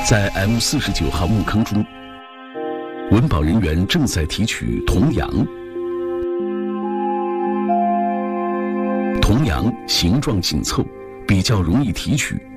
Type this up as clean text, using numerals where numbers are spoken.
在 M49号墓坑中，文保人员正在提取铜羊。铜羊形状紧凑，比较容易提取。